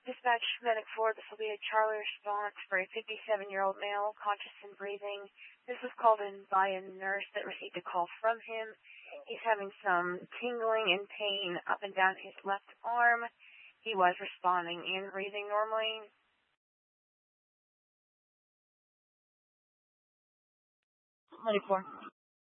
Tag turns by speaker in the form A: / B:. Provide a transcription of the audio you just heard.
A: Dispatch Medic 4, this will be a Charlie response for a 57-year-old male, conscious and breathing. This was called in by a nurse that received a call from him. He's having some tingling and pain up and down his left arm. He was responding and breathing normally. Medic 4.